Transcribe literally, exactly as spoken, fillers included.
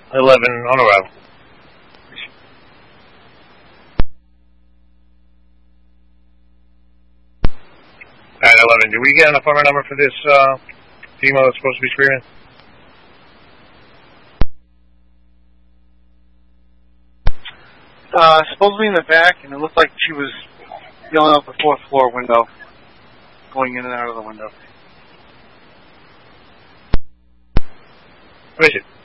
eleven on arrival. At eleven, do we get a phone number for this uh, female that's supposed to be screaming? Uh, supposedly in the back, and it looked like she was yelling out the fourth floor window, going in and out of the window. What is it?